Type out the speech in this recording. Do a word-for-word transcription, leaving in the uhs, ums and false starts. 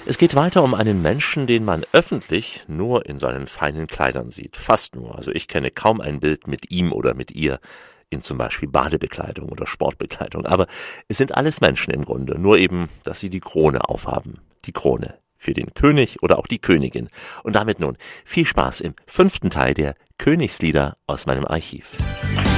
Es geht weiter um einen Menschen, den man öffentlich nur in seinen feinen Kleidern sieht. Fast nur. Also ich kenne kaum ein Bild mit ihm oder mit ihr in zum Beispiel Badebekleidung oder Sportbekleidung. Aber es sind alles Menschen im Grunde. Nur eben, dass sie die Krone aufhaben. Die Krone für den König oder auch die Königin. Und damit nun viel Spaß im fünften Teil der Königslieder aus meinem Archiv.